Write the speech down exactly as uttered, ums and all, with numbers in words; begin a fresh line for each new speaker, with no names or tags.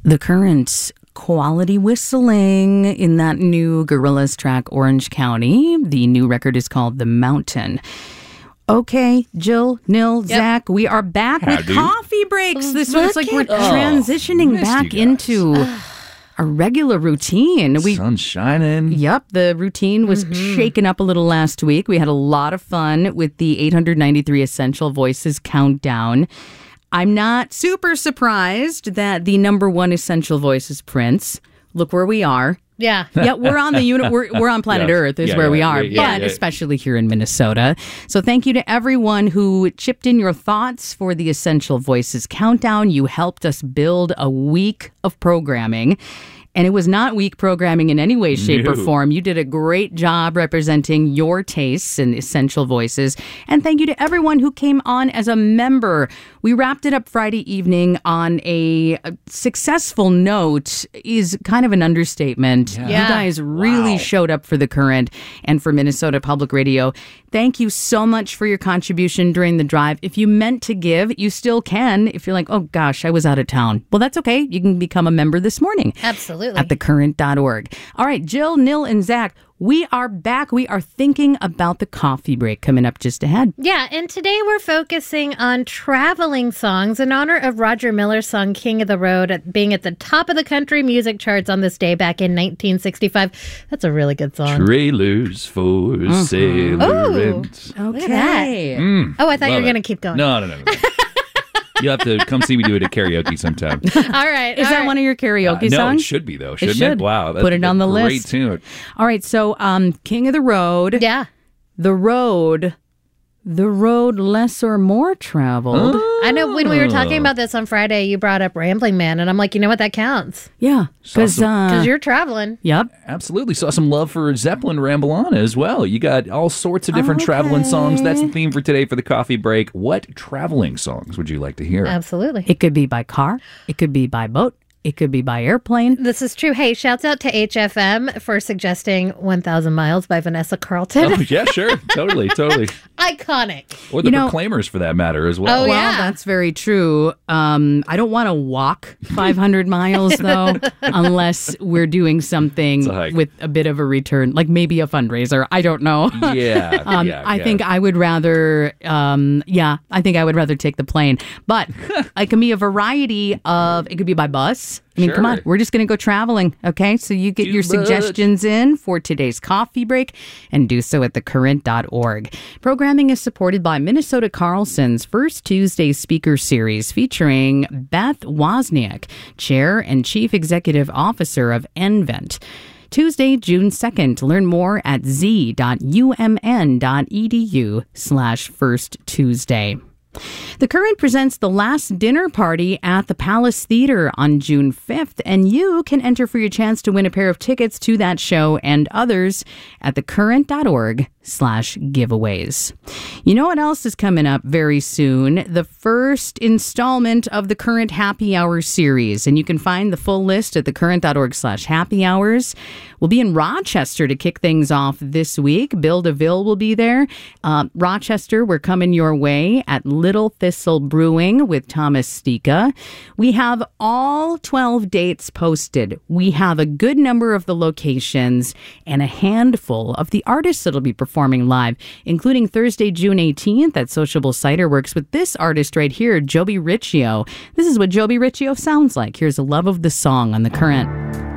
The Current quality whistling in that new Gorillaz track, Orange County. The new record is called The Mountain. Okay, Jill, Nil, yep. Zach, we are back
Howdy.
with coffee breaks. This
Look
looks like we're
at-
transitioning
Oh,
back
you
into a regular routine. We
Sun's shining.
Yep, the routine was mm-hmm. shaken up a little last week. We had a lot of fun with the eight hundred ninety-three Essential Voices Countdown. I'm not super surprised that the number one Essential Voice is Prince. Look where we are.
Yeah.
Yeah, we're on the unit. We're, we're on planet
yeah.
Earth is
yeah,
where
yeah,
we are,
yeah, yeah,
but
yeah.
especially here in Minnesota. So thank you to everyone who chipped in your thoughts for the Essential Voices Countdown. You helped us build a week of programming. And it was not weak programming in any way, shape,
no.
or form. You did a great job representing your tastes and Essential Voices. And thank you to everyone who came on as a member. We wrapped it up Friday evening on a, a successful note is kind of an understatement.
Yeah.
You
Yeah.
guys really
Wow.
showed up for The Current and for Minnesota Public Radio. Thank you so much for your contribution during the drive. If you meant to give, you still can. If you're like, oh gosh, I was out of town. Well, that's okay. You can become a member this morning.
Absolutely.
At the current dot org. All right, Jill, Nil, and Zach, we are back. We are thinking about the coffee break coming up just ahead.
Yeah, and today we're focusing on traveling songs in honor of Roger Miller's song King of the Road at being at the top of the country music charts on this day back in nineteen sixty-five. That's a really good song.
Trailers for
Mm-hmm.
sailors.
Okay.
Look at that.
Mm,
Oh, I thought you were
love
going to
it.
keep going.
No, no, no. no. You'll have to come see me do it at karaoke sometime.
All right.
Is
all
that
right.
one of your karaoke
Uh, no,
songs?
it should be, though, shouldn't it?
should.
Wow. That's
Put it
a
on the
great
list.
tune.
All right, so um, King of the Road.
Yeah.
The road. The road less or more traveled.
I know when we were
Oh.
talking about this on Friday, you brought up Rambling Man, and I'm like, you know what? That counts.
Yeah. Because,
Awesome.
uh,
Because you're traveling.
yep.
Absolutely. Saw some love for Zeppelin Ramble On as well. You got all sorts of different
Okay.
traveling songs. That's the theme for today for the coffee break. What traveling songs would you like to hear?
Absolutely.
It could be by car. It could be by boat. It could be by airplane.
This is true. Hey, shouts out to H F M for suggesting one thousand Miles by Vanessa Carlton.
Oh, yeah, sure. Totally, totally.
Iconic.
Or the
You know-
Proclaimers for that matter as well.
Oh,
Well,
yeah.
that's very true. Um, I don't want to walk five hundred miles, though, unless we're doing something
a hike.
with a bit of a return, like maybe a fundraiser. I don't know.
Yeah.
Um,
yeah,
I
yeah.
think I would rather, um, yeah, I think I would rather take the plane. But it can be a variety of, it could be by bus. I mean, come on,
Sure.
we're just going to go traveling, okay? So you get
Too
your
much.
suggestions in for today's coffee break and do so at the current dot org. Programming is supported by Minnesota Carlson's First Tuesday Speaker Series featuring Beth Wozniak, Chair and Chief Executive Officer of nVent. Tuesday, June second. Learn more at z dot u m n dot e d u slash first Tuesday. The Current presents The Last Dinner Party at the Palace Theater on June fifth, and you can enter for your chance to win a pair of tickets to that show and others at the current dot org slash giveaways. You know what else is coming up very soon? The first installment of the Current Happy Hour series, and you can find the full list at the current dot org slash happy hours. We'll be in Rochester to kick things off this week. Bill DeVille will be there. Uh, Rochester, we're coming your way at Little Thistle Brewing with Thomas Stika. We have all twelve dates posted. We have a good number of the locations and a handful of the artists that'll be performing live, including Thursday, June eighteenth at Sociable Cider Works with this artist right here, Joby Riccio. This is what Joby Riccio sounds like. Here's a love of the song on The Current.